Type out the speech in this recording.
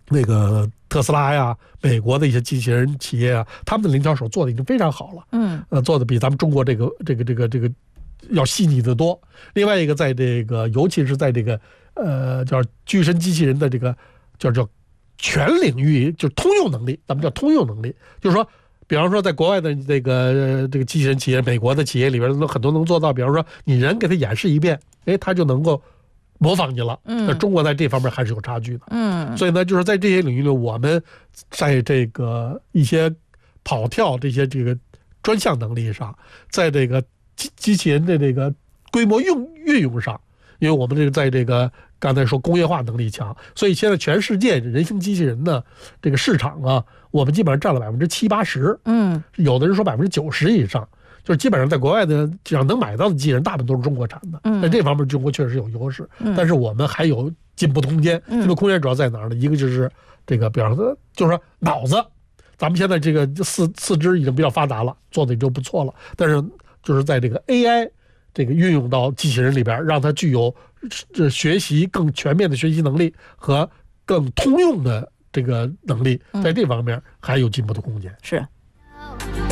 那个特斯拉呀，美国的一些机器人企业啊，他们的零条手做的已经非常好了，做的比咱们中国这个要细腻得多。另外一个，在这个尤其是在这个叫具身机器人的这个叫全领域，就是通用能力，咱们叫通用能力，就是说，比方说在国外的这个机器人企业，美国的企业里边很多能做到，比方说你人给他演示一遍，他就能够模仿你了。那中国在这方面还是有差距的。所以呢，就是在这些领域里，我们在这个一些跑跳这个专项能力上，在这个机器人的这个规模运用上，因为我们这个在这个刚才说工业化能力强，所以现在全世界人形机器人的这个市场啊，我们基本上占了70%-80%，有的人说90%以上。就是基本上在国外的只要能买到的机器人，大部分都是中国产的。在这方面，中国确实有优势，但是我们还有进步的空间。进步空间主要在哪儿呢？一个就是这个，比方说，就是说脑子，咱们现在这个四肢已经比较发达了，做的也就不错了。但是就是在这个 AI 这个运用到机器人里边，让它具有学习更全面的学习能力和更通用的这个能力，在这方面还有进步的空间。 是。